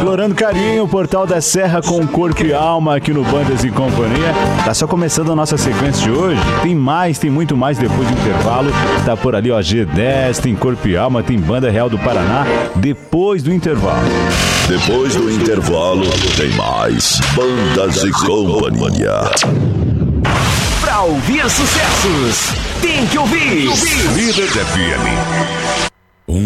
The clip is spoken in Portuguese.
Explorando carinho, o Portal da Serra com corpo e alma aqui no Bandas e Companhia. Tá só começando a nossa sequência de hoje. Tem muito mais depois do intervalo. Tá por ali, ó, G10, tem corpo e alma, tem Banda Real do Paraná. Depois do intervalo. Depois do intervalo, tem mais Bandas e Companhia. Pra ouvir sucessos, tem que ouvir. Líder FM.